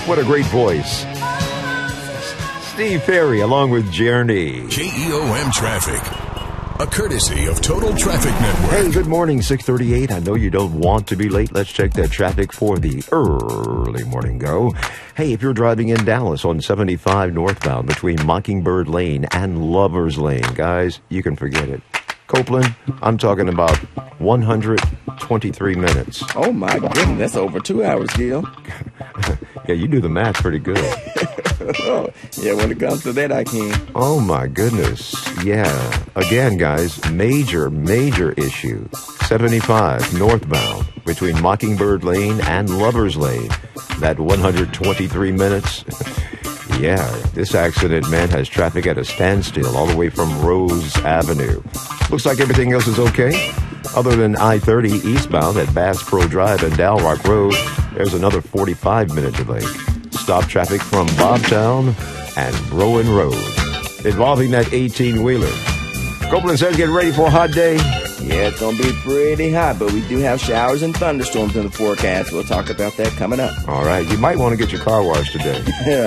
What a great voice. Steve Perry along with Journey. KEOM Traffic, a courtesy of Total Traffic Network. Hey, good morning, 6:38. I know you don't want to be late. Let's check that traffic for the early morning go. Hey, if you're driving in Dallas on 75 northbound between Mockingbird Lane and Lovers Lane, guys, you can forget it. Copeland, I'm talking about 123 minutes. Oh, my goodness. That's over 2 hours, Gil. Yeah, you do the math pretty good. Oh, yeah, when it comes to that, I can. Oh, my goodness. Yeah. Again, guys, major issue. 75 northbound between Mockingbird Lane and Lovers Lane. That 123 minutes. Yeah, this accident, man, has traffic at a standstill all the way from Rose Avenue. Looks like everything else is okay. Other than I-30 eastbound at Bass Pro Drive and Dalrock Road, there's another 45-minute delay. Stop traffic from Bobtown and Rowan Road, involving that 18-wheeler. Copeland says get ready for a hot day. Yeah, it's going to be pretty hot, but we do have showers and thunderstorms in the forecast. We'll talk about that coming up. All right, you might want to get your car washed today.